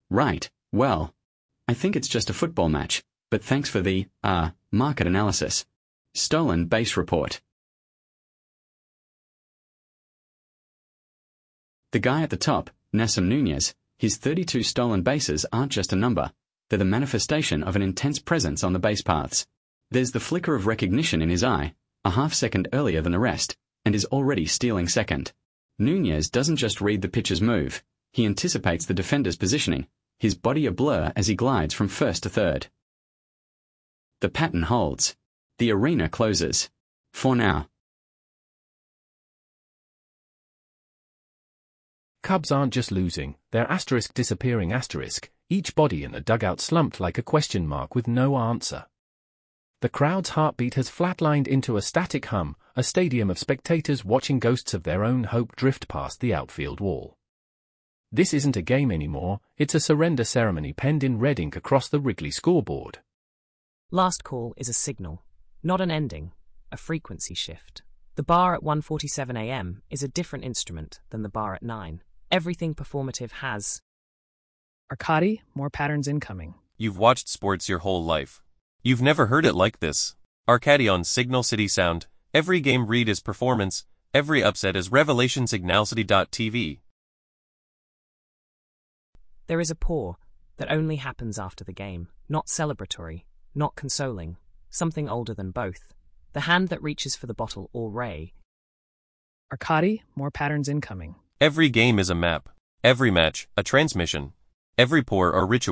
Right, well, I think it's just a football match, but thanks for the, market analysis. Stolen base report. The guy at the top, Nessim Nunez, his 32 stolen bases aren't just a number. They're the manifestation of an intense presence on the base paths. There's the flicker of recognition in his eye, a half-second earlier than the rest, and is already stealing second. Nunez doesn't just read the pitcher's move, he anticipates the defender's positioning, his body a blur as he glides from first to third. The pattern holds. The arena closes. For now. Cubs aren't just losing, they're disappearing. Each body in the dugout slumped like a question mark with no answer. The crowd's heartbeat has flatlined into a static hum, a stadium of spectators watching ghosts of their own hope drift past the outfield wall. This isn't a game anymore, it's a surrender ceremony penned in red ink across the Wrigley scoreboard. Last call is a signal, not an ending, a frequency shift. The bar at 1:47 a.m. is a different instrument than the bar at 9. Everything performative has. Arcadi, more patterns incoming. You've watched sports your whole life. You've never heard it like this. Arcadi on Signal City Sound. Every game read is performance, every upset is revelation. Signalcity.tv. There is a pour that only happens after the game, not celebratory, not consoling, something older than both. The hand that reaches for the bottle or ray. Arcadi, more patterns incoming. Every game is a map. Every match, a transmission. Every pour or ritual.